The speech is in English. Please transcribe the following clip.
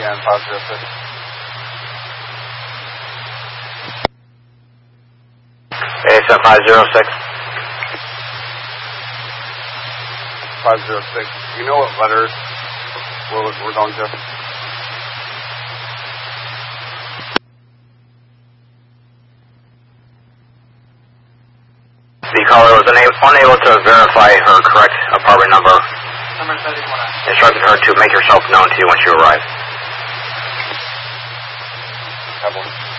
and 506. ASM 506. 506. You know what letters we're going to? The caller was unable to verify her correct apartment number. Number 31. Instructed her to make herself known to you when she arrived. Have one.